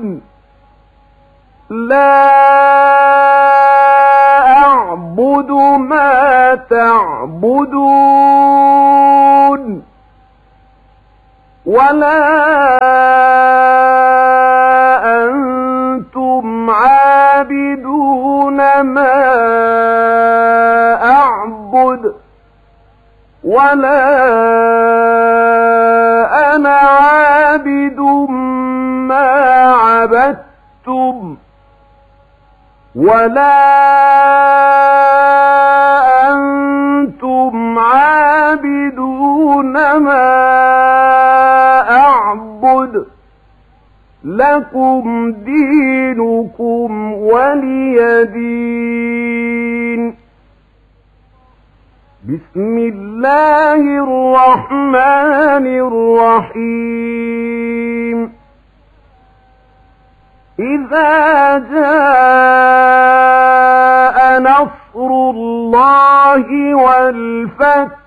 لا أعبد ما تعبدون ولا أنتم عابدون ما أعبد ولا أنا عابد ما عبدتم ولا أنتم عابدون ما أعبد لكم دينكم ولي دين. بسم الله الرحمن الرحيم. إذا جاء نصر الله والفتح